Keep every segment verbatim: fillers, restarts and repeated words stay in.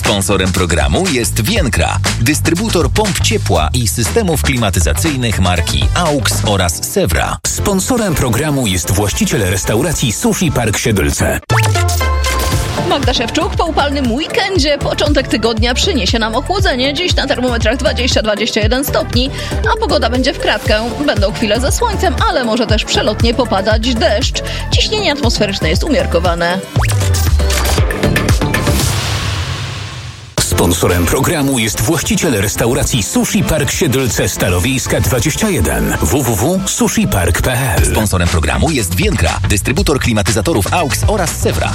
Sponsorem programu jest Vienkra, dystrybutor pomp ciepła i systemów klimatyzacyjnych marki AUX oraz Sewra. Sponsorem programu jest właściciel restauracji Sushi Park Siedlce. Magda Szewczuk, po upalnym weekendzie początek tygodnia przyniesie nam ochłodzenie. Dziś na termometrach dwadzieścia do dwudziestu jeden stopni, a pogoda będzie w kratkę. Będą chwile ze słońcem, ale może też przelotnie popadać deszcz. Ciśnienie atmosferyczne jest umiarkowane. Sponsorem programu jest właściciel restauracji Sushi Park Siedlce Stalowiejska dwadzieścia jeden w w w kropka sushi park kropka p l. Sponsorem programu jest Vienkra, dystrybutor klimatyzatorów AUX oraz Sewra.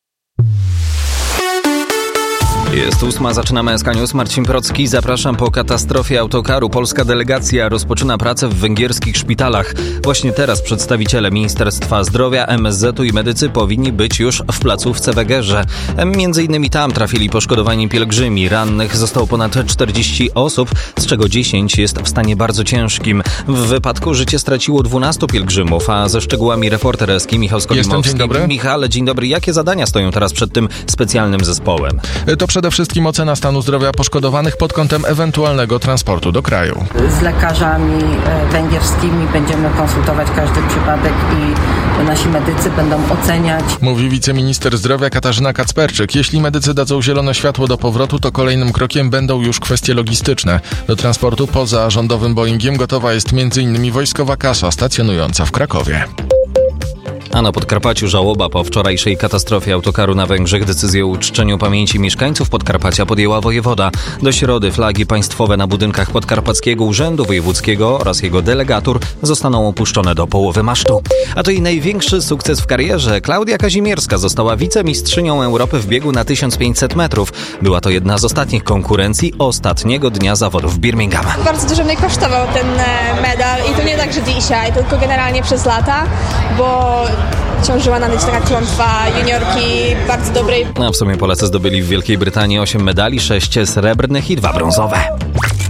Jest ósma, zaczynamy S K News. Marcin Procki, zapraszam. Po katastrofie autokaru polska delegacja rozpoczyna pracę w węgierskich szpitalach. Właśnie teraz przedstawiciele Ministerstwa Zdrowia, M S Z u i medycy powinni być już w placówce w Egerze. Między innymi tam trafili poszkodowani pielgrzymi. Rannych zostało ponad czterdzieści osób, z czego dziesięć jest w stanie bardzo ciężkim. W wypadku życie straciło dwunastu pielgrzymów, a ze szczegółami reporter S K Michał Skolimowski. Dzień dobry. Michale, dzień dobry. Jakie zadania stoją teraz przed tym specjalnym zespołem? To przede wszystkim ocena stanu zdrowia poszkodowanych pod kątem ewentualnego transportu do kraju. Z lekarzami węgierskimi będziemy konsultować każdy przypadek i nasi medycy będą oceniać. Mówi wiceminister zdrowia Katarzyna Kacperczyk. Jeśli medycy dadzą zielone światło do powrotu, to kolejnym krokiem będą już kwestie logistyczne. Do transportu poza rządowym Boeingiem gotowa jest między innymi wojskowa kasa stacjonująca w Krakowie. A na Podkarpaciu żałoba po wczorajszej katastrofie autokaru na Węgrzech. Decyzję o uczczeniu pamięci mieszkańców Podkarpacia podjęła wojewoda. Do środy flagi państwowe na budynkach Podkarpackiego Urzędu Wojewódzkiego oraz jego delegatur zostaną opuszczone do połowy masztu. A to jej największy sukces w karierze. Klaudia Kazimierska została wicemistrzynią Europy w biegu na tysiąc pięćset metrów. Była to jedna z ostatnich konkurencji ostatniego dnia zawodów w Birmingham. Bardzo dużo mnie kosztował ten medal i to nie tak, że dzisiaj, tylko generalnie przez lata, bo ciążyła na mnie taka klątwa juniorki bardzo dobrej. A w sumie Polacy zdobyli w Wielkiej Brytanii osiem medali, sześć srebrnych i dwa brązowe.